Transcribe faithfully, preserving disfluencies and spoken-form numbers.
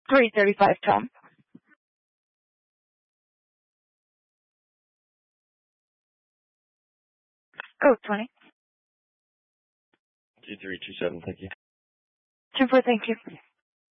three thirty-five, Tom. Code twenty. two three two seven, thank you. two four, thank you.